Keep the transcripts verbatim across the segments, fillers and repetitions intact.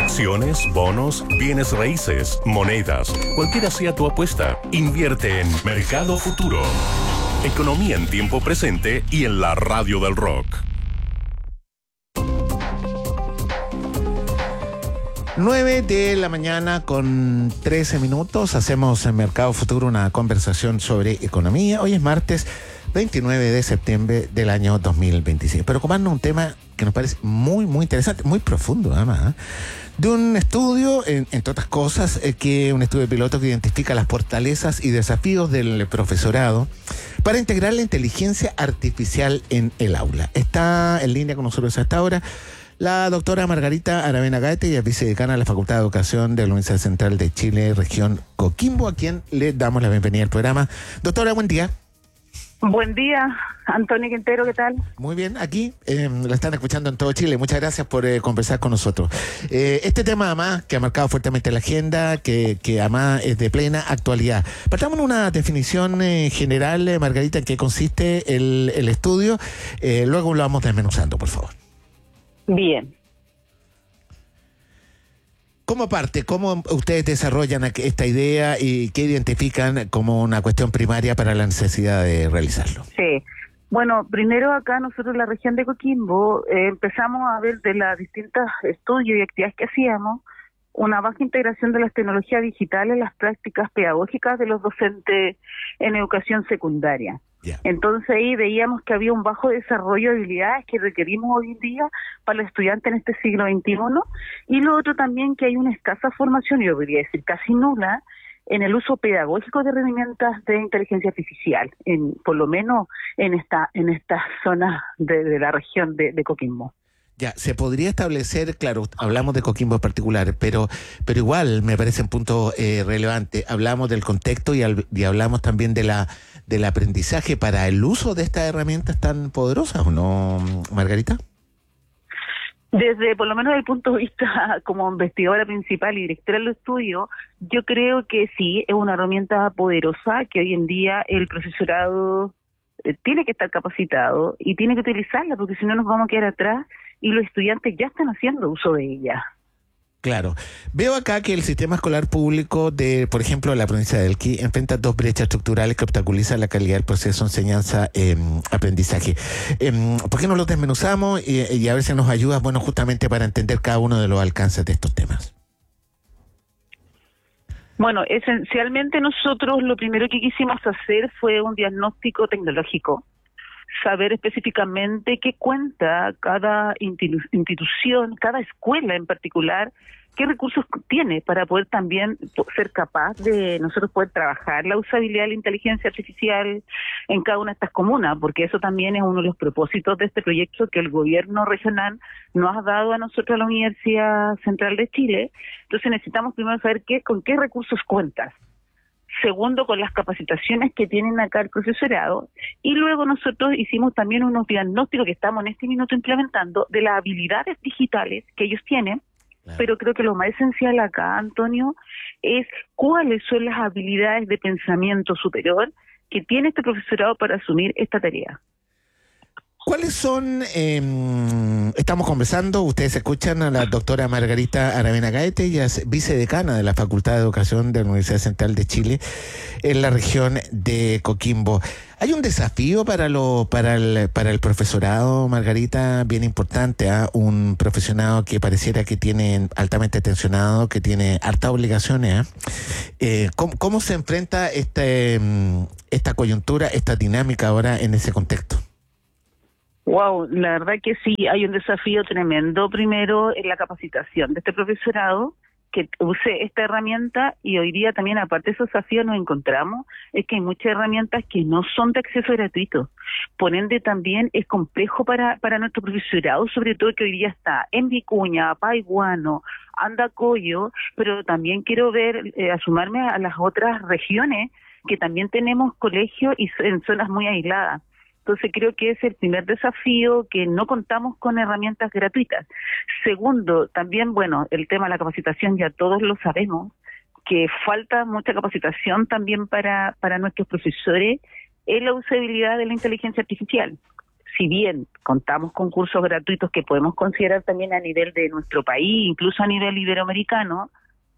Acciones, bonos, bienes raíces, monedas. Cualquiera sea tu apuesta, invierte en Mercado Futuro. Economía en tiempo presente y en la radio del rock. nueve de la mañana con trece minutos. Hacemos en Mercado Futuro una conversación sobre economía. Hoy es martes veintinueve de septiembre del año dos mil veintiséis. Pero ocupando un tema que nos parece muy, muy interesante, muy profundo además, ¿eh? De un estudio, en, entre otras cosas, eh, que un estudio piloto que identifica las fortalezas y desafíos del profesorado para integrar la inteligencia artificial en el aula. Está en línea con nosotros hasta ahora la doctora Margarita Aravena Gaete, ella es vicedecana de la Facultad de Educación de la Universidad Central de Chile, región Coquimbo, a quien le damos la bienvenida al programa. Doctora, buen día. Buen día, Antonio Quintero, ¿qué tal? Muy bien, aquí eh, la están escuchando en todo Chile. Muchas gracias por eh, conversar con nosotros. Eh, este tema, además, que ha marcado fuertemente la agenda, que, que además es de plena actualidad. Partamos en una definición eh, general, eh, Margarita, en qué consiste el, el estudio. Eh, luego lo vamos desmenuzando, por favor. Bien. ¿Cómo parte? ¿Cómo ustedes desarrollan esta idea y qué identifican como una cuestión primaria para la necesidad de realizarlo? Sí. Bueno, primero acá nosotros en la región de Coquimbo eh, empezamos a ver de los distintos estudios y actividades que hacíamos una baja integración de las tecnologías digitales en las prácticas pedagógicas de los docentes en educación secundaria. Yeah. Entonces ahí veíamos que había un bajo desarrollo de habilidades que requerimos hoy en día para los estudiantes en este siglo veintiuno, y lo otro también que hay una escasa formación, yo podría decir casi nula, en el uso pedagógico de herramientas de inteligencia artificial, en, por lo menos en esta en estas zonas de, de la región de, de Coquimbo. Ya, se podría establecer, claro, hablamos de Coquimbo en particular, pero pero igual me parece un punto eh, relevante. Hablamos del contexto y, al, y hablamos también de la del aprendizaje para el uso de estas herramientas tan poderosas, ¿o no, Margarita? Desde, por lo menos desde el punto de vista como investigadora principal y directora del estudio, yo creo que sí, es una herramienta poderosa que hoy en día el profesorado eh, tiene que estar capacitado y tiene que utilizarla, porque si no nos vamos a quedar atrás y los estudiantes ya están haciendo uso de ella. Claro. Veo acá que el sistema escolar público de, por ejemplo, la provincia de Elqui enfrenta dos brechas estructurales que obstaculizan la calidad del proceso enseñanza-aprendizaje. Eh, eh, ¿Por qué no los desmenuzamos y, y a ver si nos ayuda, bueno, justamente para entender cada uno de los alcances de estos temas? Bueno, esencialmente nosotros lo primero que quisimos hacer fue un diagnóstico tecnológico. Saber específicamente qué cuenta cada institución, cada escuela en particular, qué recursos tiene para poder también ser capaz de nosotros poder trabajar la usabilidad de la inteligencia artificial en cada una de estas comunas, porque eso también es uno de los propósitos de este proyecto que el gobierno regional nos ha dado a nosotros, a la Universidad Central de Chile. Entonces necesitamos primero saber qué, con qué recursos cuentas. Segundo, con las capacitaciones que tienen acá el profesorado, y luego nosotros hicimos también unos diagnósticos que estamos en este minuto implementando de las habilidades digitales que ellos tienen, claro. Pero creo que lo más esencial acá, Antonio, es cuáles son las habilidades de pensamiento superior que tiene este profesorado para asumir esta tarea. ¿Cuáles son, eh, estamos conversando, ustedes escuchan a la doctora Margarita Aravena Gaete, ella es vicedecana de la Facultad de Educación de la Universidad Central de Chile en la región de Coquimbo. Hay un desafío para lo para el para el profesorado, Margarita, bien importante, ¿eh? Un profesionado que pareciera que tiene altamente tensionado, que tiene hartas obligaciones. ¿eh? Eh, ¿cómo, ¿Cómo se enfrenta este esta coyuntura, esta dinámica ahora en ese contexto? Wow, la verdad que sí, hay un desafío tremendo. Primero, en la capacitación de este profesorado que use esta herramienta, y hoy día también, aparte de esos desafíos, nos encontramos es que hay muchas herramientas que no son de acceso gratuito. Por ende, también es complejo para para nuestro profesorado, sobre todo que hoy día está en Vicuña, Paiguano, Andacollo, pero también quiero ver, eh, asumarme a las otras regiones que también tenemos colegios y en zonas muy aisladas. Entonces creo que es el primer desafío, que no contamos con herramientas gratuitas. Segundo, también, bueno, el tema de la capacitación ya todos lo sabemos, que falta mucha capacitación también para, para nuestros profesores en la usabilidad de la inteligencia artificial. si bien contamos con cursos gratuitos que podemos considerar también a nivel de nuestro país, incluso a nivel iberoamericano,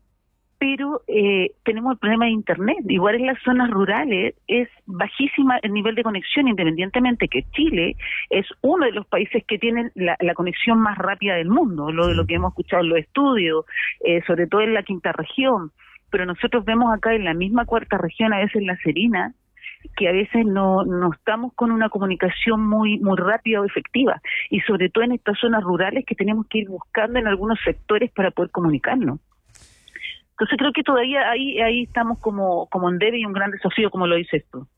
pero eh, tenemos el problema de Internet. Igual en las zonas rurales es bajísima el nivel de conexión, independientemente que Chile es uno de los países que tienen la, la conexión más rápida del mundo, lo de lo que hemos escuchado en los estudios, eh, sobre todo en la quinta región, pero nosotros vemos acá en la misma cuarta región, a veces en La Serena, que a veces no, no estamos con una comunicación muy muy rápida o efectiva, y sobre todo en estas zonas rurales que tenemos que ir buscando en algunos sectores para poder comunicarnos. Entonces creo que todavía ahí ahí estamos como como en debe y un gran desafío, como lo dices tú.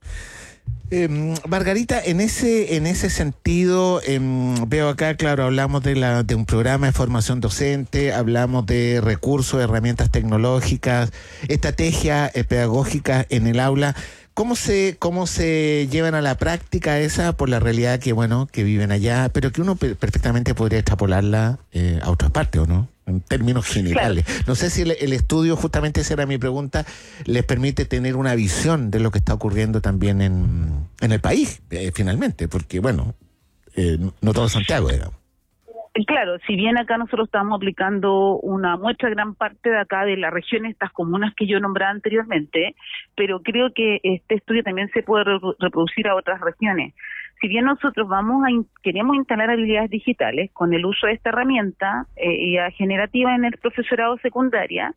Eh, Margarita, en ese en ese sentido, eh, veo acá, claro, hablamos de la de un programa de formación docente, hablamos de recursos, herramientas tecnológicas, estrategias eh, pedagógicas en el aula. ¿Cómo se cómo se llevan a la práctica esa por la realidad que bueno que viven allá, pero que uno per- perfectamente podría extrapolarla eh, a otras partes, ¿o no? En términos generales. Claro. No sé si el, el estudio, justamente esa era mi pregunta, les permite tener una visión de lo que está ocurriendo también en, en el país, eh, finalmente, porque bueno, eh, no todo Santiago era. Claro, si bien acá nosotros estamos aplicando una muestra, gran parte de acá de la región, estas comunas que yo nombraba anteriormente, pero creo que este estudio también se puede reproducir a otras regiones. Si bien nosotros vamos a in- queremos instalar habilidades digitales con el uso de esta herramienta eh, ya generativa en el profesorado secundaria,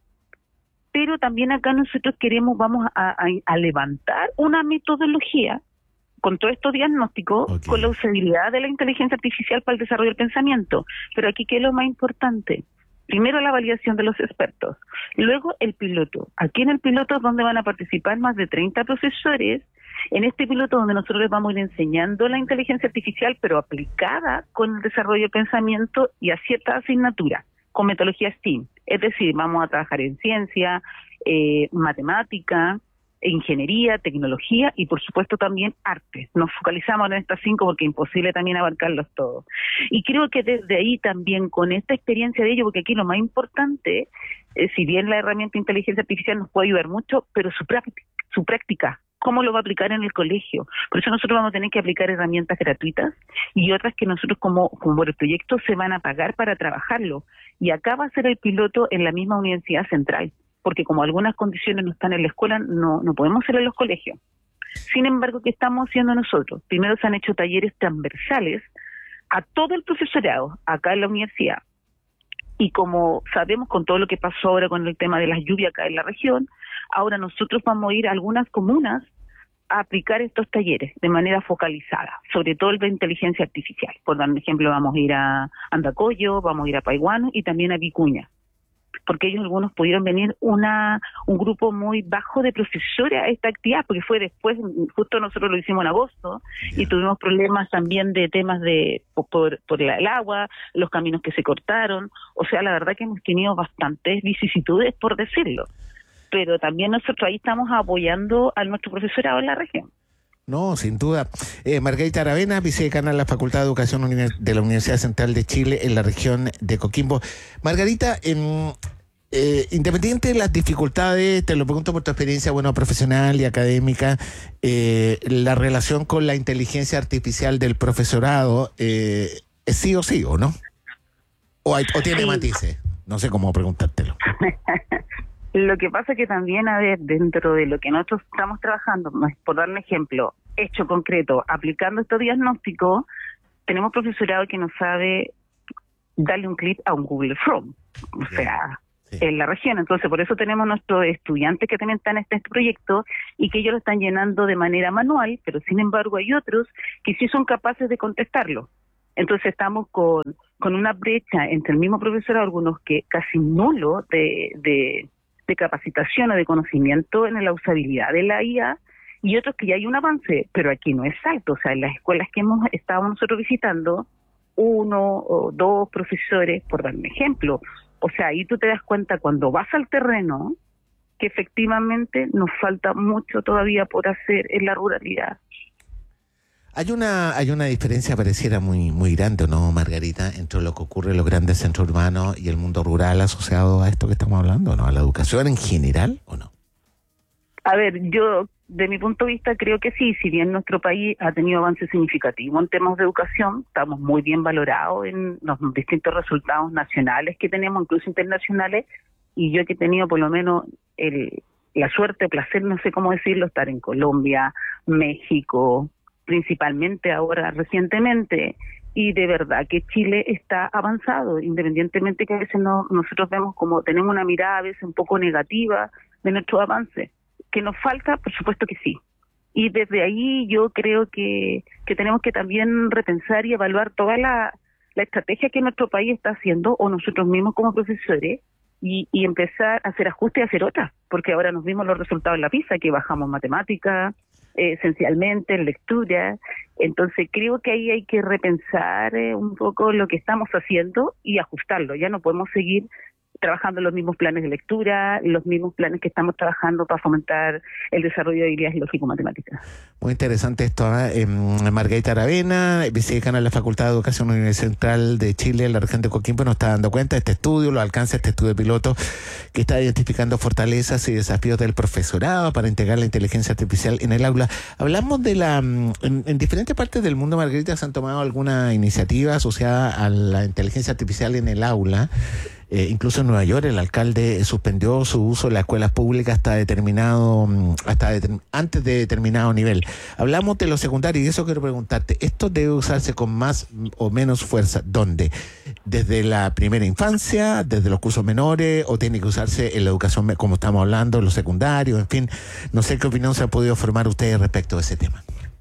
pero también acá nosotros queremos, vamos a, a, a levantar una metodología con todos estos diagnósticos, okay, con la usabilidad de la inteligencia artificial para el desarrollo del pensamiento. Pero aquí, ¿qué es lo más importante? Primero, la validación de los expertos. Luego, el piloto. Aquí en el piloto es donde van a participar más de treinta profesores. En este piloto donde nosotros les vamos a ir enseñando la inteligencia artificial, pero aplicada con el desarrollo del pensamiento y a ciertas asignaturas, con metodología STEAM. Es decir, vamos a trabajar en ciencia, eh, matemática, ingeniería, tecnología y por supuesto también arte. Nos focalizamos en estas cinco porque es imposible también abarcarlos todos. Y creo que desde ahí también, con esta experiencia de ello, porque aquí lo más importante, eh, si bien la herramienta de inteligencia artificial nos puede ayudar mucho, pero su práctica, su práctica, ¿cómo lo va a aplicar en el colegio? Por eso nosotros vamos a tener que aplicar herramientas gratuitas y otras que nosotros como, como por el proyecto se van a pagar para trabajarlo. Y acá va a ser el piloto en la misma universidad central, porque como algunas condiciones no están en la escuela, no, no podemos hacer en los colegios. Sin embargo, ¿qué estamos haciendo nosotros? Primero se han hecho talleres transversales a todo el profesorado acá en la universidad. Y como sabemos con todo lo que pasó ahora con el tema de las lluvias acá en la región, ahora nosotros vamos a ir a algunas comunas a aplicar estos talleres de manera focalizada, sobre todo el de inteligencia artificial. Por dar un ejemplo, vamos a ir a Andacollo, vamos a ir a Paiguano y también a Vicuña, porque ellos algunos pudieron venir una un grupo muy bajo de profesores a esta actividad, porque fue después, justo nosotros lo hicimos en agosto, y tuvimos problemas también de temas de por, por la, el agua, los caminos que se cortaron, o sea, la verdad que hemos tenido bastantes vicisitudes, por decirlo, pero también nosotros ahí estamos apoyando a nuestro profesorado en la región. No, sin duda. Eh, Margarita Aravena, vicedecana de la Facultad de Educación de la Universidad Central de Chile en la región de Coquimbo. Margarita, en, eh, independiente de las dificultades, te lo pregunto por tu experiencia, bueno, profesional y académica, eh, la relación con la inteligencia artificial del profesorado, eh, ¿es sí o sí o no? ¿O, hay, o tiene sí. matices? No sé cómo preguntártelo. Lo que pasa es que también, a ver, dentro de lo que nosotros estamos trabajando, por dar un ejemplo, hecho concreto, aplicando estos diagnósticos, tenemos profesorado que no sabe darle un clic a un Google Chrome, o sí, sea, sí, en la región. Entonces, por eso tenemos nuestros estudiantes que también están en este proyecto y que ellos lo están llenando de manera manual, pero sin embargo hay otros que sí son capaces de contestarlo. Entonces estamos con, con una brecha entre el mismo profesorado, algunos que casi nulo de... de de capacitación o de conocimiento en la usabilidad de la I A, y otros que ya hay un avance, pero aquí no es alto. O sea, en las escuelas que hemos estado nosotros visitando, uno o dos profesores, por dar un ejemplo. O sea, ahí tú te das cuenta cuando vas al terreno que efectivamente nos falta mucho todavía por hacer en la ruralidad. Hay una hay una diferencia pareciera muy muy grande, ¿no, Margarita, entre lo que ocurre en los grandes centros urbanos y el mundo rural asociado a esto que estamos hablando, ¿no? ¿A la educación en general o no? A ver, yo de mi punto de vista, creo que sí, si bien nuestro país ha tenido avances significativos en temas de educación, estamos muy bien valorados en los distintos resultados nacionales que tenemos, incluso internacionales, y yo que he tenido por lo menos el, la suerte, placer, no sé cómo decirlo, estar en Colombia, México, principalmente ahora recientemente, y de verdad que Chile está avanzado, independientemente que a veces no, nosotros vemos como tenemos una mirada a veces un poco negativa de nuestros avances. ¿Que nos falta? Por supuesto que sí. Y desde ahí yo creo que, que tenemos que también repensar y evaluar toda la, la estrategia que nuestro país está haciendo, o nosotros mismos como profesores, y, y empezar a hacer ajustes y hacer otras, porque ahora nos vimos los resultados en la PISA, que bajamos matemáticas, eh, esencialmente en lectura. Entonces creo que ahí hay que repensar eh, un poco lo que estamos haciendo y ajustarlo. Ya no podemos seguir trabajando los mismos planes de lectura, los mismos planes que estamos trabajando para fomentar el desarrollo de habilidades lógico-matemáticas. Muy interesante esto, ¿eh? Eh, Margarita Aravena, vicedecana de la Facultad de Educación de la Universidad Central de Chile, en la región de Coquimbo, nos está dando cuenta de este estudio, lo alcanza este estudio piloto que está identificando fortalezas y desafíos del profesorado para integrar la inteligencia artificial en el aula. Hablamos de la... En, en diferentes partes del mundo, Margarita, ¿se han tomado alguna iniciativa asociada a la inteligencia artificial en el aula? Eh, incluso en Nueva York el alcalde suspendió su uso en las escuelas públicas hasta determinado, hasta determin, antes de determinado nivel. Hablamos de lo secundario y eso quiero preguntarte, ¿esto debe usarse con más o menos fuerza? ¿Dónde? ¿Desde la primera infancia, desde los cursos menores, o tiene que usarse en la educación, como estamos hablando, en los secundarios? En fin, no sé qué opinión se ha podido formar ustedes respecto a ese tema.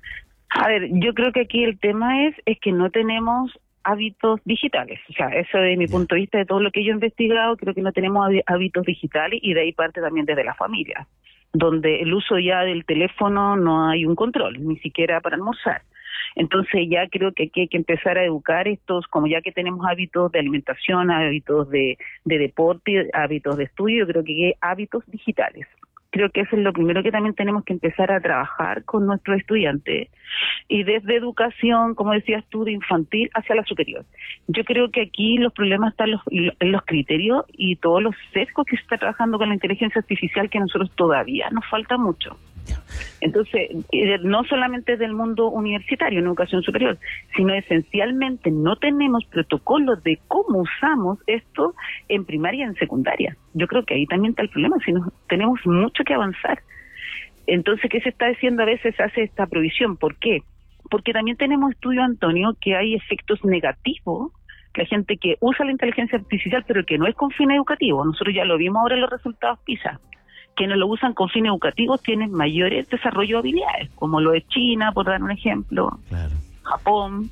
A ver, yo creo que aquí el tema es, es que no tenemos hábitos digitales, o sea, eso de mi punto de vista, de todo lo que yo he investigado, creo que no tenemos hábitos digitales, y de ahí parte también desde la familia, donde el uso ya del teléfono no hay un control, ni siquiera para almorzar. Entonces ya creo que aquí hay que empezar a educar estos, como ya que tenemos hábitos de alimentación, hábitos de, de deporte, hábitos de estudio, creo que hay hábitos digitales. Creo que eso es lo primero que también tenemos que empezar a trabajar con nuestros estudiantes, y desde educación, como decías tú, de infantil hacia la superior. Yo creo que aquí los problemas están los, en los criterios y todos los sesgos que se está trabajando con la inteligencia artificial, que a nosotros todavía nos falta mucho. Entonces, no solamente del mundo universitario en educación superior, sino esencialmente no tenemos protocolos de cómo usamos esto en primaria y en secundaria. Yo creo que ahí también está el problema, si no, tenemos mucho que avanzar. Entonces, ¿qué se está diciendo? A veces se hace esta provisión. ¿Por qué? Porque también tenemos estudios, Antonio, que hay efectos negativos, que hay gente que usa la inteligencia artificial, pero que no es con fines educativos. Nosotros ya lo vimos ahora en los resultados PISA. Quienes lo usan con fines educativos tienen mayores desarrollo de habilidades, como lo de China, por dar un ejemplo, claro. Japón.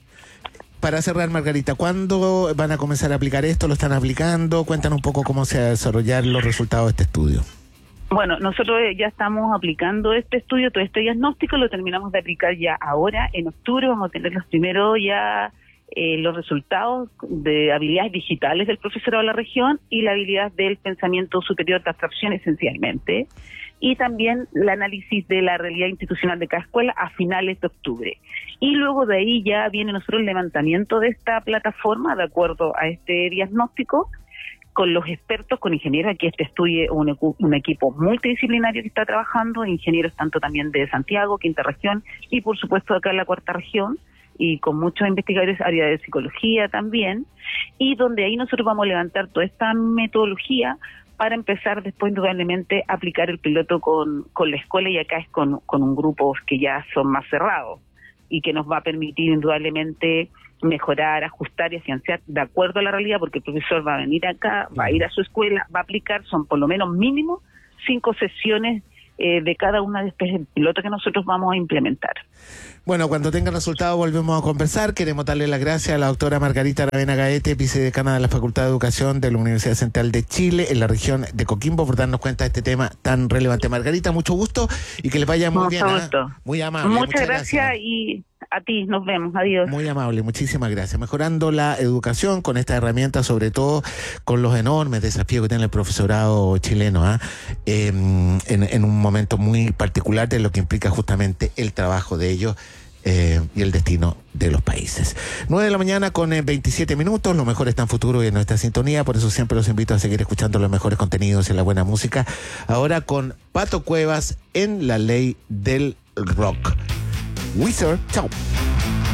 Para cerrar, Margarita, ¿cuándo van a comenzar a aplicar esto? ¿Lo están aplicando? Cuéntanos un poco cómo se van a desarrollar los resultados de este estudio. Bueno, nosotros ya estamos aplicando este estudio, todo este diagnóstico, lo terminamos de aplicar ya ahora, en octubre, vamos a tener los primeros ya... Eh, los resultados de habilidades digitales del profesorado de la región y la habilidad del pensamiento superior de abstracción esencialmente, y también el análisis de la realidad institucional de cada escuela a finales de octubre. Y luego de ahí ya viene nosotros el levantamiento de esta plataforma de acuerdo a este diagnóstico, con los expertos, con ingenieros. Aquí este estudio un, un equipo multidisciplinario que está trabajando, ingenieros tanto también de Santiago, quinta región, y por supuesto acá en la cuarta región, y con muchos investigadores, área de psicología también, y donde ahí nosotros vamos a levantar toda esta metodología para empezar después indudablemente a aplicar el piloto con, con la escuela, y acá es con, con un grupo que ya son más cerrados, y que nos va a permitir indudablemente mejorar, ajustar y afianzar de acuerdo a la realidad, porque el profesor va a venir acá, va a ir a su escuela, va a aplicar, son por lo menos mínimo cinco sesiones eh, de cada una de estos pilotos que nosotros vamos a implementar. Bueno, cuando tenga resultados volvemos a conversar. Queremos darle las gracias a la doctora Margarita Aravena Gaete, vicedecana de la Facultad de Educación de la Universidad Central de Chile, en la región de Coquimbo, por darnos cuenta de este tema tan relevante. Margarita, mucho gusto y que les vaya muy mucho bien. Gusto. ¿eh? Muy amable. Muchas, muchas gracias, gracias y a ti, nos vemos, adiós. Muy amable, muchísimas gracias. Mejorando la educación con esta herramienta, sobre todo con los enormes desafíos que tiene el profesorado chileno, ¿eh? Eh, en, en un momento muy particular de lo que implica justamente el trabajo de ellos eh, y el destino de los países. nueve de la mañana con eh, veintisiete minutos, lo mejor está en futuro y en nuestra sintonía, por eso siempre los invito a seguir escuchando los mejores contenidos y la buena música. Ahora con Pato Cuevas en La Ley del Rock. Wizard, chao.